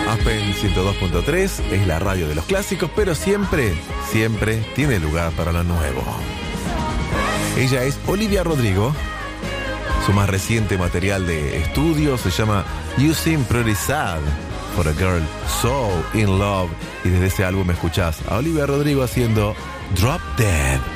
Aspen 102.3 es la radio de los clásicos, pero siempre tiene lugar para lo nuevo. Ella es Olivia Rodrigo. Su más reciente material de estudio se llama You Seem Pretty Sad for a Girl So In Love. Y desde ese álbum escuchás a Olivia Rodrigo haciendo Drop Dead.